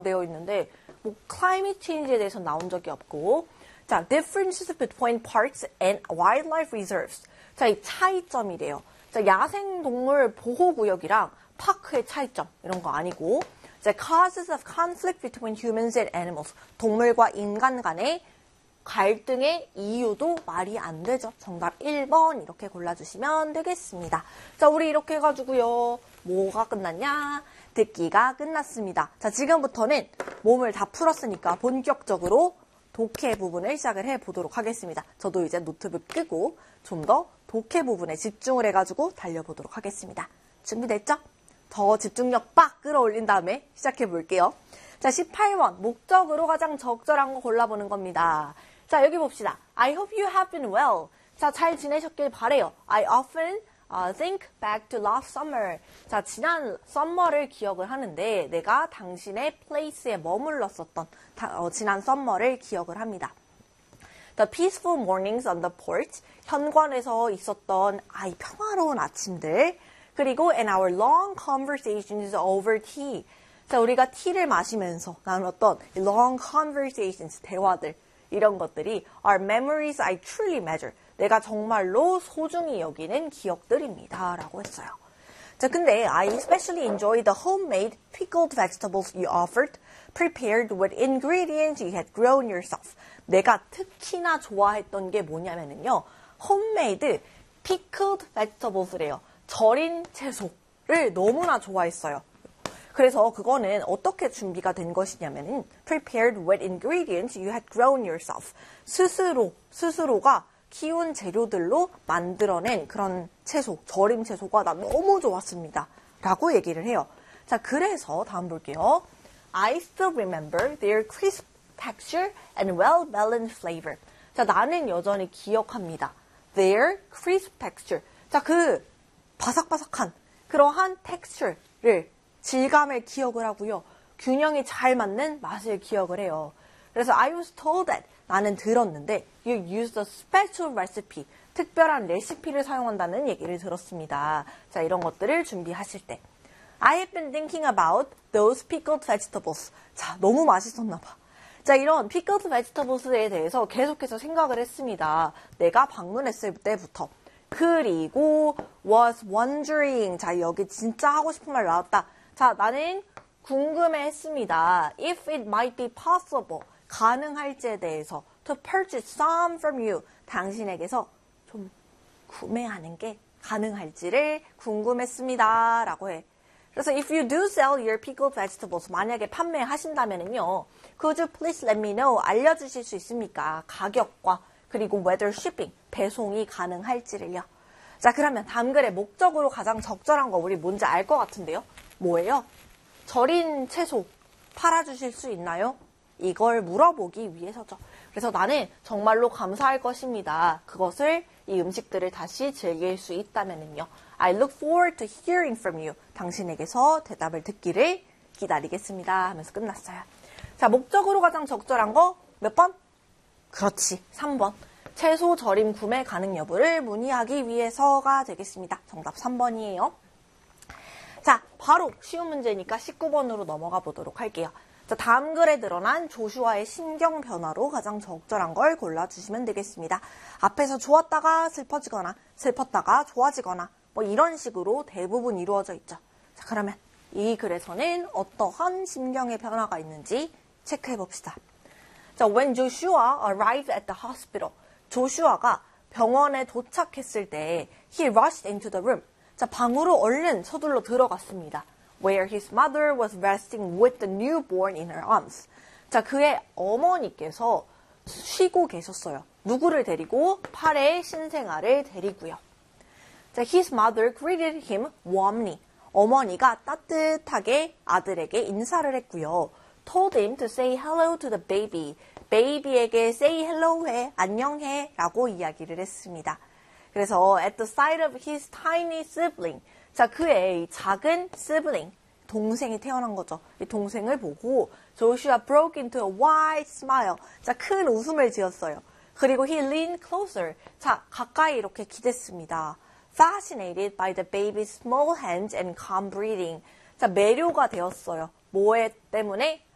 되어 있는데 뭐 climate change에 대해서 나온 적이 없고 자, differences between parks and wildlife reserves. 자, 이 차이점이래요. 자, 야생동물 보호구역이랑 파크의 차이점 이런 거 아니고 자, causes of conflict between humans and animals. 동물과 인간 간의 갈등의 이유도 말이 안 되죠. 정답 1번 이렇게 골라주시면 되겠습니다. 자, 우리 이렇게 해가지고요. 뭐가 끝났냐? 듣기가 끝났습니다. 자, 지금부터는 몸을 다 풀었으니까 본격적으로 독해 부분을 시작을 해보도록 하겠습니다. 저도 이제 노트북 끄고 좀 더 독해 부분에 집중을 해가지고 달려보도록 하겠습니다. 준비됐죠? 더 집중력 빡 끌어올린 다음에 시작해볼게요. 자, 18번 목적으로 가장 적절한 거 골라보는 겁니다. 자, 여기 봅시다. I hope you have been well. 자, 잘 지내셨길 바래요. I often think back to last summer. 자, 지난 썸머를 기억을 하는데 내가 당신의 place에 머물렀었던 지난 썸머를 기억을 합니다. The peaceful mornings on the porch. 현관에서 있었던 평화로운 아침들. 그리고 and our long conversations over tea. 자, 우리가 티를 마시면서 나눴던 long conversations, 대화들. 이런 것들이 are memories I truly measure. 내가 정말로 소중히 여기는 기억들입니다. 라고 했어요. 자, 근데 I especially enjoy the homemade pickled vegetables you offered, prepared with ingredients you had grown yourself. 내가 특히나 좋아했던 게 뭐냐면요. homemade pickled vegetables래요. 절인 채소를 너무나 좋아했어요. 그래서 그거는 어떻게 준비가 된 것이냐면은 prepared with ingredients you had grown yourself. 스스로가 키운 재료들로 만들어낸 그런 채소, 절임 채소가 나 너무 좋았습니다. 라고 얘기를 해요. 자, 그래서 다음 볼게요. I still remember their crisp texture and well-balanced flavor. 자, 나는 여전히 기억합니다. Their crisp texture. 자, 그 바삭바삭한 그러한 texture를 질감을 기억을 하고요. 균형이 잘 맞는 맛을 기억을 해요. 그래서 I was told that 나는 들었는데 you used a special recipe. 특별한 레시피를 사용한다는 얘기를 들었습니다. 자, 이런 것들을 준비하실 때 I have been thinking about those pickled vegetables. 자, 너무 맛있었나 봐. 자, 이런 pickled vegetables에 대해서 계속해서 생각을 했습니다. 내가 방문했을 때부터. 그리고 was wondering. 자, 여기 진짜 하고 싶은 말 나왔다. 자, 나는 궁금해했습니다. If it might be possible. 가능할지에 대해서 to purchase some from you. 당신에게서 좀 구매하는 게 가능할지를 궁금했습니다. 라고 해. 그래서 if you do sell your pickled vegetables. 만약에 판매하신다면요. Could you please let me know. 알려주실 수 있습니까? 가격과 그리고 whether shipping. 배송이 가능할지를요. 자, 그러면 다음 글의 목적으로 가장 적절한 거 우리 뭔지 알 것 같은데요. 뭐예요? 절인 채소 팔아주실 수 있나요? 이걸 물어보기 위해서죠. 그래서 나는 정말로 감사할 것입니다. 그것을 이 음식들을 다시 즐길 수 있다면요. I look forward to hearing from you. 당신에게서 대답을 듣기를 기다리겠습니다. 하면서 끝났어요. 자, 목적으로 가장 적절한 거 몇 번? 그렇지, 3번. 채소 절임 구매 가능 여부를 문의하기 위해서가 되겠습니다. 정답 3번이에요. 자, 바로 쉬운 문제니까 19번으로 넘어가 보도록 할게요. 자, 다음 글에 드러난 조슈아의 심경 변화로 가장 적절한 걸 골라주시면 되겠습니다. 앞에서 좋았다가 슬퍼지거나 슬펐다가 좋아지거나 뭐 이런 식으로 대부분 이루어져 있죠. 자, 그러면 이 글에서는 어떠한 심경의 변화가 있는지 체크해 봅시다. 자, when Joshua arrived at the hospital. 조슈아가 병원에 도착했을 때 he rushed into the room. 자, 방으로 얼른 서둘러 들어갔습니다. Where his mother was resting with the newborn in her arms. 자, 그의 어머니께서 쉬고 계셨어요. 누구를 데리고? 팔에 신생아를 데리고요. 자, his mother greeted him warmly. 어머니가 따뜻하게 아들에게 인사를 했고요. Told him to say hello to the baby. 베이비에게 say hello 해, 안녕해 라고 이야기를 했습니다. 그래서 at the sight of his tiny sibling. 자, 그의 작은 sibling, 동생이 태어난 거죠. 이 동생을 보고 조슈아 broke into a wide smile. 자, 큰 웃음을 지었어요. 그리고 he leaned closer. 자, 가까이 이렇게 기댔습니다. Fascinated by the baby's small hands and calm breathing. 자, 매료가 되었어요. 뭐에 때문에?